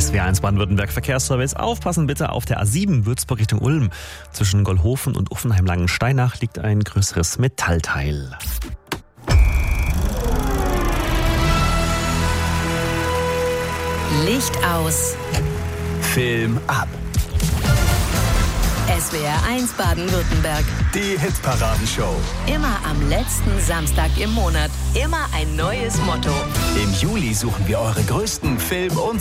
SWR1 Baden-Württemberg Verkehrsservice. Aufpassen bitte auf der A7 Würzburg Richtung Ulm. Zwischen Gollhofen und Uffenheim-Langensteinach liegt ein größeres Metallteil. Licht aus. Film ab. SWR1 Baden-Württemberg. Die Hitparadenshow. Immer am letzten Samstag im Monat. Immer ein neues Motto. Im Juli suchen wir eure größten Film- und